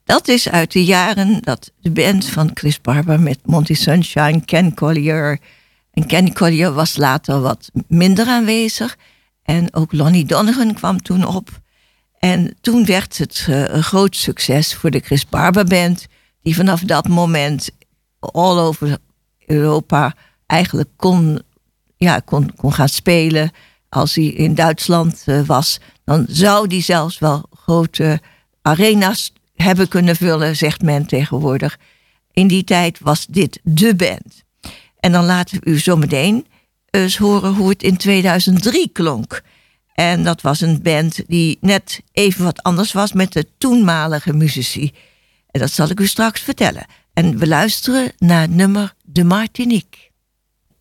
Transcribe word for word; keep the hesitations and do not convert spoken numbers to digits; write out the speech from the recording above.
Dat is uit de jaren dat de band van Chris Barber met Monty Sunshine, Ken Collier. En Ken Collier was later wat minder aanwezig. En ook Lonnie Donegan kwam toen op. En toen werd het uh, een groot succes voor de Chris Barber Band, die vanaf dat moment all over Europa eigenlijk kon, ja, kon, kon gaan spelen. Als hij in Duitsland uh, was, dan zou die zelfs wel grote arena's hebben kunnen vullen, zegt men tegenwoordig. In die tijd was dit de band. En dan laten we u zometeen eens horen hoe het in tweeduizend drie klonk. En dat was een band die net even wat anders was met de toenmalige muzici. En dat zal ik u straks vertellen. En we luisteren naar het nummer De Martinique.